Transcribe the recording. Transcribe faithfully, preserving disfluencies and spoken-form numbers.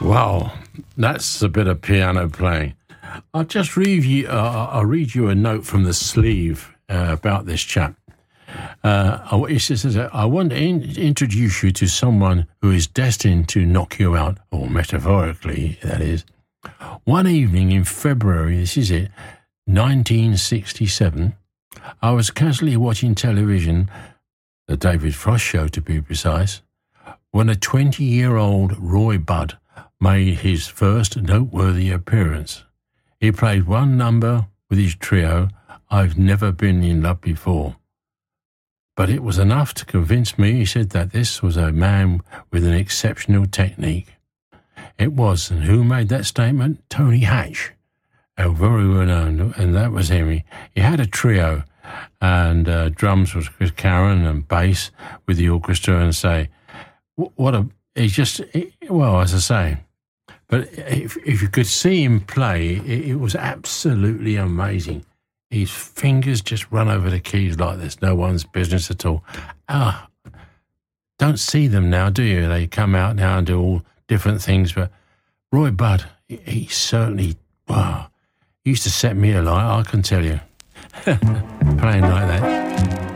Wow, that's a bit of piano playing. I'll just read you, uh, I'll read you a note from the sleeve uh, about this chap. Uh, it says, I want to in- introduce you to someone who is destined to knock you out, or metaphorically, that is. One evening in February, this is it, nineteen sixty-seven, I was casually watching television, the David Frost Show to be precise, when a twenty-year-old Roy Budd made his first noteworthy appearance. He played one number with his trio, I've Never Been in Love Before. But it was enough to convince me, he said, that this was a man with an exceptional technique. It was, and who made that statement? Tony Hatch, a very well known, and that was him. He, he had a trio, and uh, drums was Chris Karen, and bass with the orchestra, and say, what a, he just, he, well, as I say, but if, if you could see him play, it, it was absolutely amazing. His fingers just run over the keys like this, no one's business at all. Ah, don't see them now, do you? They come out now and do all different things, but Roy Budd, he, he certainly, wow, he used to set me alight, I can tell you. Playing like that.